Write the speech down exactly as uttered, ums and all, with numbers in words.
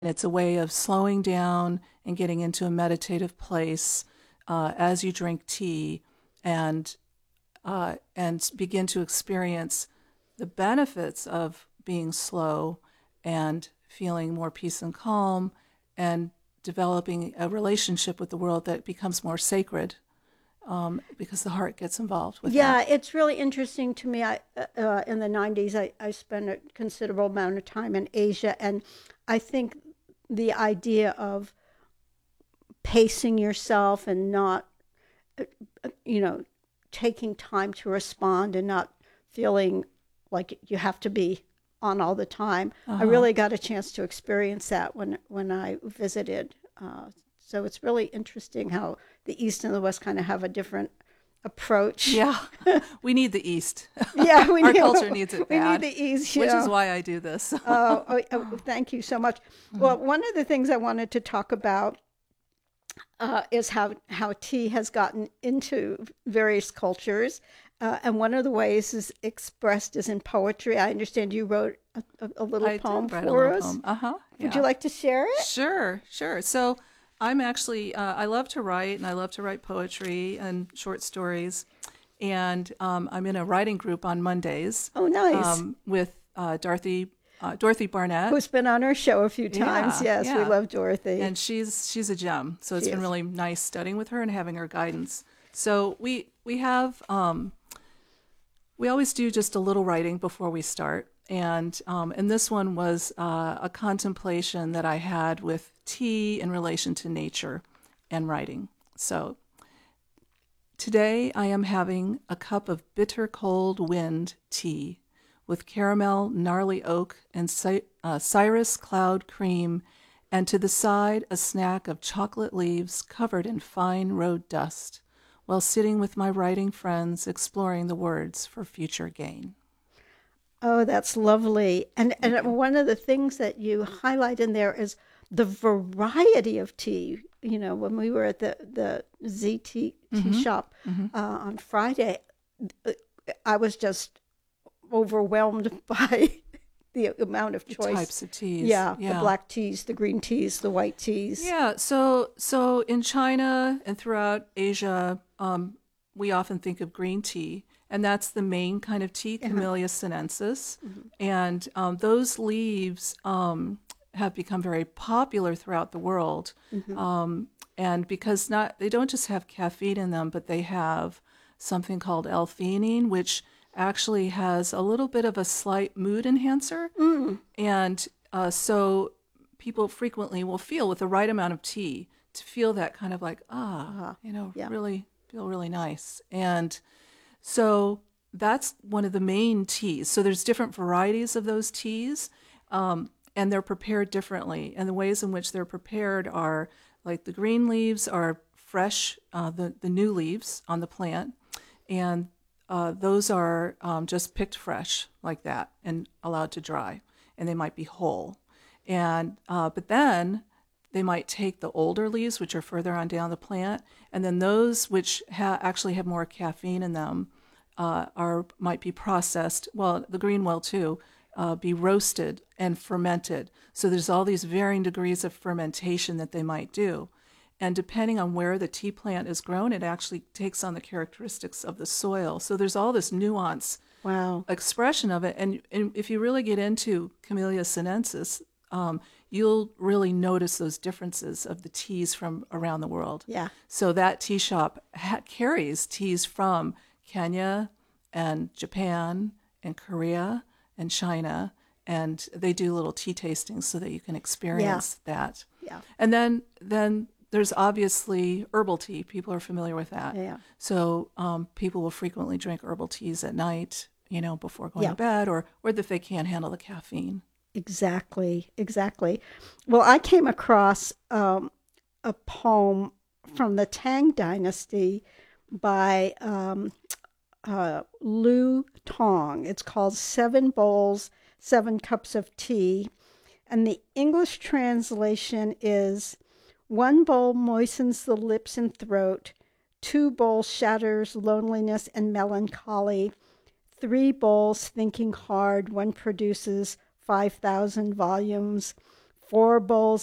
it's a way of slowing down and getting into a meditative place uh, as you drink tea, and uh, and begin to experience the benefits of being slow and feeling more peace and calm, and developing a relationship with the world that becomes more sacred, um, because the heart gets involved with Yeah, that. it's really interesting to me. I uh, in the nineties, I, I spent a considerable amount of time in Asia, and I think the idea of pacing yourself and not, uh, you know, taking time to respond and not feeling like you have to be on all the time. I Uh-huh. really got a chance to experience that when when I visited. Uh, so it's really interesting how the East and the West kind of have a different approach. Yeah, we need the East. Yeah, we Our need culture needs it we need bad, the East. which is Yeah. why I do this. Oh, oh, oh, thank you so much. Well, one of the things I wanted to talk about uh, is how how tea has gotten into various cultures, uh, and one of the ways is expressed is in poetry. I understand you wrote a, a, a little I poem did write a for little us. poem. Uh-huh. Would you Yeah. like to share it? Sure, sure. So I'm actually, uh, I love to write, and I love to write poetry and short stories. And um, I'm in a writing group on Mondays, Oh, nice. um, with uh, Dorothy, uh, Dorothy Barnett. Who's been on our show a few times? Yeah, Yes, we yeah. love Dorothy. And she's she's a gem. So She it's been is. really nice studying with her and having her guidance. So we we have um, we always do just a little writing before we start. And um, and this one was uh, a contemplation that I had with tea in relation to nature and writing. So today I am having a cup of bitter cold wind tea with caramel, gnarly oak, and cy- uh, cirrus cloud cream, and to the side a snack of chocolate leaves covered in fine road dust, while sitting with my writing friends exploring the words for future gain. Oh, that's lovely. And Thank and you. one of the things that you highlight in there is the variety of tea. You know, when we were at the the Z T tea Mm-hmm. shop Mm-hmm. uh, on Friday, uh, I was just overwhelmed by the amount of The choice. types of teas. Yeah, the Yeah. black teas, the green teas, the white teas. Yeah, so so in China and throughout Asia, um, we often think of green tea, and that's the main kind of tea, Uh-huh. Camellia sinensis. Mhm. And um, those leaves um, have become very popular throughout the world, Mhm. um, and because not they don't just have caffeine in them, but they have something called L-theanine, which actually has a little bit of a slight mood enhancer, Mm. and uh, so people frequently will feel with the right amount of tea to feel that kind of like, ah, Uh-huh. you know, Yeah. really feel really nice. And so that's one of the main teas. So there's different varieties of those teas, um, and they're prepared differently. And the ways in which they're prepared are like the green leaves are fresh, uh, the, the new leaves on the plant, and uh, those are um, just picked fresh like that and allowed to dry, and they might be whole. And uh, but then they might take the older leaves, which are further on down the plant, and then those which ha- actually have more caffeine in them uh, are might be processed. Well, the green will too. Uh, be roasted and fermented. So there's all these varying degrees of fermentation that they might do. And depending on where the tea plant is grown, it actually takes on the characteristics of the soil. So there's all this nuance Wow. expression of it. And, and if you really get into Camellia sinensis, um, you'll really notice those differences of the teas from around the world. Yeah. So that tea shop ha- carries teas from Kenya and Japan and Korea and China, and they do little tea tastings so that you can Yeah. experience that. Yeah. And then then there's obviously herbal tea. People are familiar with that. Yeah. So um, people will frequently drink herbal teas at night, you know, before going Yeah. to bed, or or if they can't handle the caffeine. Exactly, exactly. Well, I came across um, a poem from the Tang Dynasty by um, uh, Lu Tong. It's called Seven Bowls, Seven Cups of Tea. And the English translation is one bowl moistens the lips and throat, two bowls shatters loneliness and melancholy, three bowls thinking hard, one produces five thousand volumes, four bowls